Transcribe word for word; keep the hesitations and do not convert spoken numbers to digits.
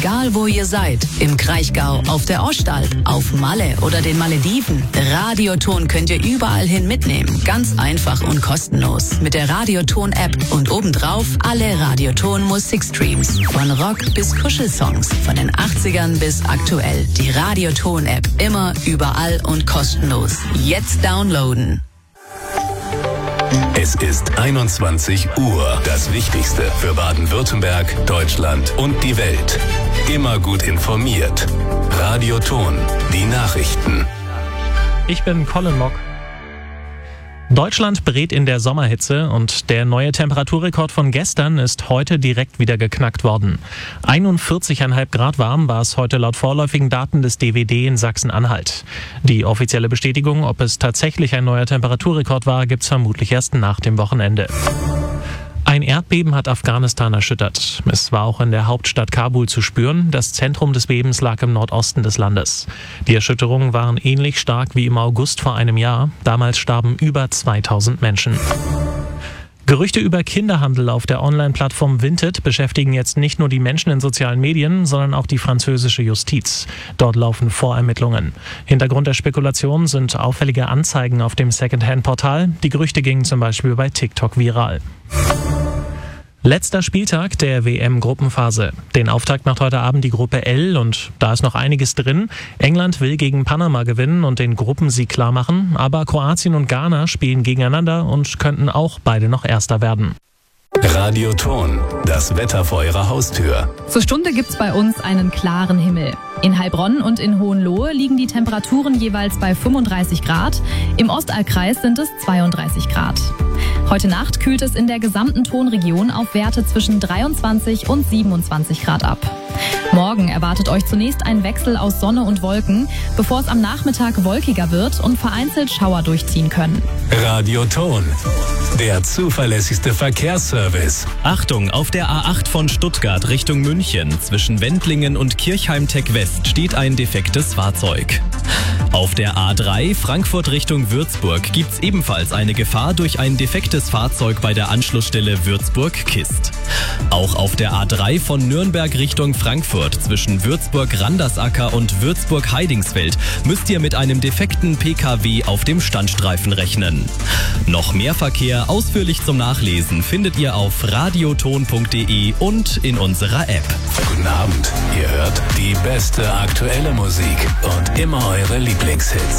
Egal wo ihr seid, im Kraichgau, auf der Ostalb, auf Malle oder den Malediven, Radioton könnt ihr überall hin mitnehmen. Ganz einfach und kostenlos. Mit der Radioton-App und obendrauf alle Radioton-Musikstreams. Von Rock bis Kuschelsongs, von den achtzigern bis aktuell. Die Radioton-App immer, überall und kostenlos. Jetzt downloaden. Es ist einundzwanzig Uhr. Das Wichtigste für Baden-Württemberg, Deutschland und die Welt. Immer gut informiert. Radioton, die Nachrichten. Ich bin Colin Mock. Deutschland berät in der Sommerhitze und der neue Temperaturrekord von gestern ist heute direkt wieder geknackt worden. einundvierzig Komma fünf Grad warm war es heute laut vorläufigen Daten des D W D in Sachsen-Anhalt. Die offizielle Bestätigung, ob es tatsächlich ein neuer Temperaturrekord war, gibt's vermutlich erst nach dem Wochenende. Ein Erdbeben hat Afghanistan erschüttert. Es war auch in der Hauptstadt Kabul zu spüren. Das Zentrum des Bebens lag im Nordosten des Landes. Die Erschütterungen waren ähnlich stark wie im August vor einem Jahr. Damals starben über zweitausend Menschen. Gerüchte über Kinderhandel auf der Online-Plattform Vinted beschäftigen jetzt nicht nur die Menschen in sozialen Medien, sondern auch die französische Justiz. Dort laufen Vorermittlungen. Hintergrund der Spekulation sind auffällige Anzeigen auf dem Secondhand-Portal. Die Gerüchte gingen zum Beispiel bei TikTok viral. Letzter Spieltag der W M-Gruppenphase. Den Auftakt macht heute Abend die Gruppe L und da ist noch einiges drin. England will gegen Panama gewinnen und den Gruppensieg klarmachen, aber Kroatien und Ghana spielen gegeneinander und könnten auch beide noch Erster werden. Radioton, das Wetter vor Ihrer Haustür. Zur Stunde gibt's bei uns einen klaren Himmel. In Heilbronn und in Hohenlohe liegen die Temperaturen jeweils bei fünfunddreißig Grad. Im Ostallkreis sind es zweiunddreißig Grad. Heute Nacht kühlt es in der gesamten Tonregion auf Werte zwischen dreiundzwanzig und siebenundzwanzig Grad ab. Morgen erwartet euch zunächst ein Wechsel aus Sonne und Wolken, bevor es am Nachmittag wolkiger wird und vereinzelt Schauer durchziehen können. Radioton, der zuverlässigste Verkehrsservice. Achtung, auf der A acht von Stuttgart Richtung München zwischen Wendlingen und Kirchheim-Tech West steht ein defektes Fahrzeug. Auf der A drei Frankfurt Richtung Würzburg gibt's ebenfalls eine Gefahr durch ein defektes Fahrzeug bei der Anschlussstelle Würzburg-Kist. Auch auf der A drei von Nürnberg Richtung Frankfurt zwischen Würzburg-Randersacker und Würzburg-Heidingsfeld müsst ihr mit einem defekten P K W auf dem Standstreifen rechnen. Noch mehr Verkehr ausführlich zum Nachlesen findet ihr auf radioton punkt de und in unserer App. Guten Abend, ihr hört die beste aktuelle Musik und immer eure Lieblingshits.